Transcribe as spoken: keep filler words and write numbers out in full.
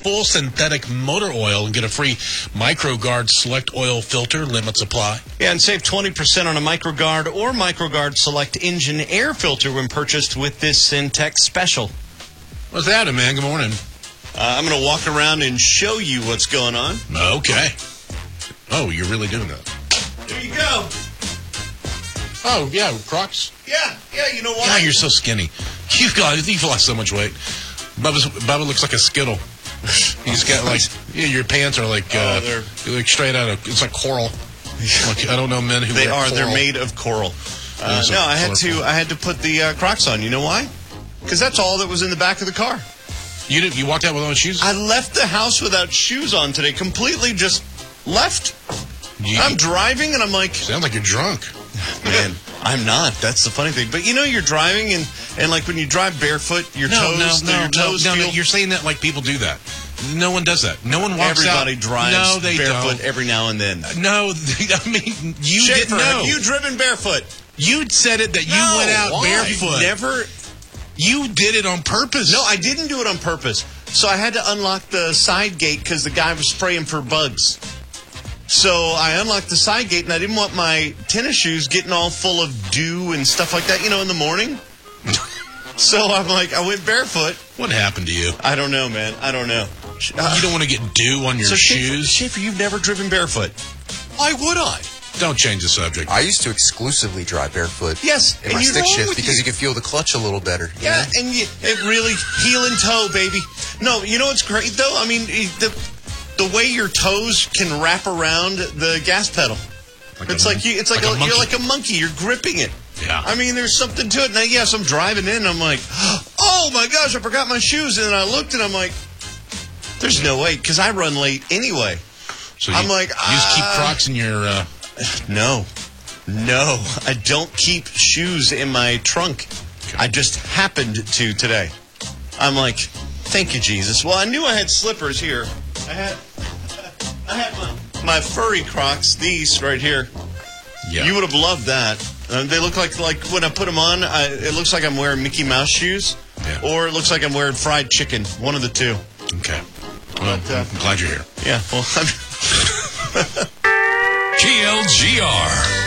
full synthetic motor oil and get a free MicroGuard Select Oil Filter. Limits apply. Yeah, and save twenty percent on a MicroGuard or MicroGuard Select Engine Air Filter when purchased with this Syntex special. What's that, man? Good morning. Uh, I'm going to walk around and show you what's going on. Okay. Oh, you're really doing that. There you go. Oh, yeah, Crocs. Yeah, yeah, you know what? God, you're so skinny. You got, you've lost so much weight. Bubba's, Bubba looks like a Skittle. He's got like, yeah, your pants are like, uh, oh, they're like straight out of, it's like coral. Like, I don't know men who They wear are, coral. they're made of coral. Uh, so no, I had colorful. to, I had to put the uh, Crocs on. You know why? Because that's all that was in the back of the car. You did, you walked out without shoes? I left the house without shoes on today. Completely just left. You, I'm driving and I'm like, sounds like you're drunk. man, I'm not. That's the funny thing. But you know, you're driving and, and like when you drive barefoot, your No, toes, no, no, your toes no, no, feel. no. You're saying that like people do that. No one does that. No one walks Everybody out. drives no, they barefoot don't. every now and then. No, I mean, you Schaefer, didn't know. have you driven barefoot? You said it that you No, went out why? barefoot. Never. You did it on purpose. No, I didn't do it on purpose. So I had to unlock the side gate because the guy was spraying for bugs. So I unlocked the side gate, and I didn't want my tennis shoes getting all full of dew and stuff like that, you know, in the morning. So I'm like, I went barefoot. What happened to you? I don't know, man. I don't know. Uh, You don't want to get dew on your so shoes? Schaefer, you've never driven barefoot. Why would I? Don't change the subject. I used to exclusively drive barefoot Yes, in and my you're stick wrong shift with because you. you can feel the clutch a little better. you Yeah, know? and you, it really heel and toe, baby. No, you know what's great though? I mean, it- the the way your toes can wrap around the gas pedal. Like It's a- like you. It's like, like a a, you're monkey. like a monkey. You're gripping it. Yeah. I mean, there's something to it. Now, yes, I'm driving in. And I'm like, oh my gosh, I forgot my shoes. And then I looked and I'm like, there's no way because I run late anyway. So you, I'm like, you just keep uh, Crocs in your. Uh, No, no, I don't keep shoes in my trunk. I just happened to today. I'm like, thank you, Jesus. Well, I knew I had slippers here. I had, I had my, my furry Crocs. These right here. yeah. You would have loved that. Uh, they look like like when I put them on, I, it looks like I'm wearing Mickey Mouse shoes, Yeah. or it looks like I'm wearing fried chicken. One of the two. Okay. Well, But, uh, I'm glad you're here. Yeah. Well, I'm K L G R.